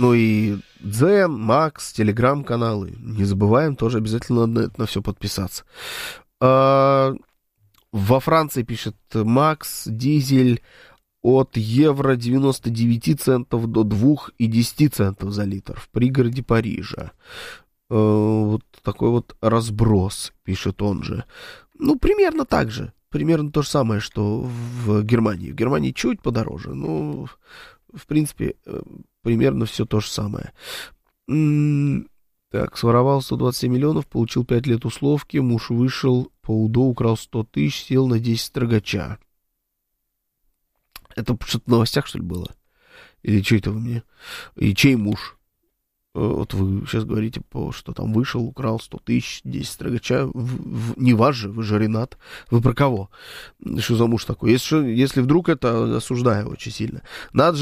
Ну и Дзен, Макс, телеграм-каналы. Не забываем, тоже обязательно надо на все подписаться. Во Франции, пишет Макс, дизель от евро 99 центов до 2,10 центов за литр в пригороде Парижа. Вот такой вот разброс, пишет он же. Ну, примерно так же. Примерно то же самое, что в Германии. В Германии чуть подороже. Ну, в принципе, примерно все то же самое. Так, своровал 127 миллионов, получил 5 лет условки, муж вышел по УДО, украл 100 тысяч, сел на 10 строгача. Это что-то в новостях, что ли, было? Или что это вы мне? И чей муж? Вот вы сейчас говорите, что там вышел, украл 100 тысяч, 10 строгача. Не ваш же, вы же Ренат. Вы про кого? Что за муж такой? Если вдруг это, осуждаю очень сильно. Надо